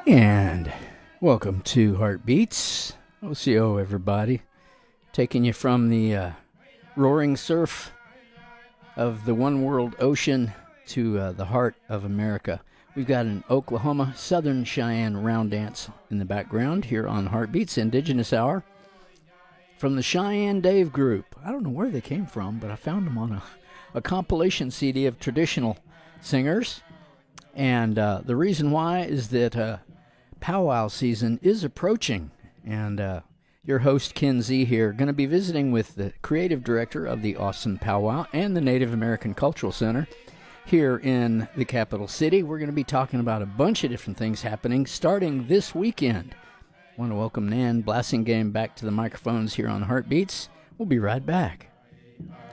And welcome to Heartbeats. OCO, everybody. Taking you from the roaring surf of the one world ocean to the heart of America. We've got an Oklahoma Southern Cheyenne round dance in the background here on Heartbeats Indigenous Hour. From the Cheyenne Dave Group. I don't know where they came from, but I found them on a compilation CD of traditional singers. And the reason why is that powwow season is approaching. And your host, Ken Z here, going to be visiting with the creative director of the Awesome Powwow and the Native American Cultural Center here in the capital city. We're going to be talking about a bunch of different things happening starting this weekend. I want to welcome Nan Blassingame back to the microphones here on Heartbeats. We'll be right back.